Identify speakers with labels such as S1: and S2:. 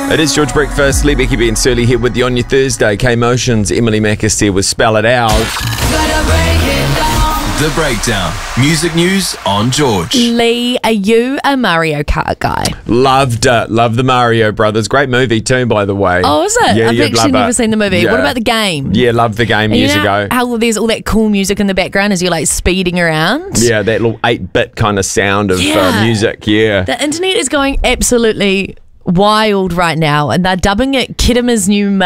S1: It is George Breakfast. Lee, Becky, B and Surly here with you on your Thursday. K-Motion's Emily Mackis here with Spell It Out.
S2: The Breakdown. Music news on George.
S3: Lee, are you a Mario Kart guy?
S1: Loved it. Love the Mario Brothers. Great movie too, by the way.
S3: Oh, is it?
S1: Yeah,
S3: I've
S1: you'd
S3: actually
S1: love
S3: never
S1: it.
S3: seen the movie.
S1: Yeah.
S3: What about the game?
S1: Yeah, loved the game years ago.
S3: How there's all that cool music in the background as you're like speeding around?
S1: Yeah, that little 8-bit kind of sound of
S3: Yeah.
S1: music. Yeah.
S3: The internet is going absolutely wild right now, and they're dubbing it Kidama's new